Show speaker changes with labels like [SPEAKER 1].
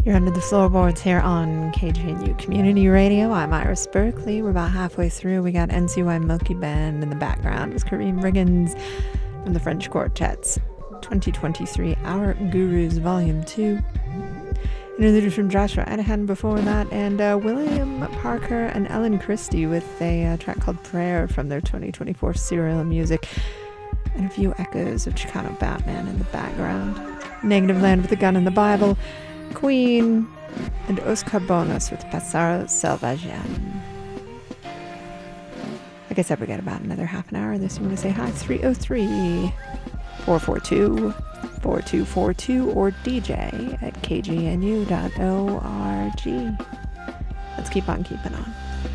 [SPEAKER 1] You're under the floorboards here on KGNU Community Radio. I'm Iris Berkeley. We're about halfway through. We got NCY Milky Band in the background with Kareem Riggins from the French Quartets. 2023 Our Gurus Volume 2. Interlude from Joshua Anahan before that, and William Parker and Ellen Christie with a track called Prayer from their 2024 Serial Music, and a few echoes of Chicano Batman in the background. Negative Land with a Gun in the Bible, Queen, and Os Carbonos with Passaro Salvajan. Like I said, we got about another half an hour. This you want to say hi, 303-442-4242 or DJ at kgnu.org. Let's keep on keeping on.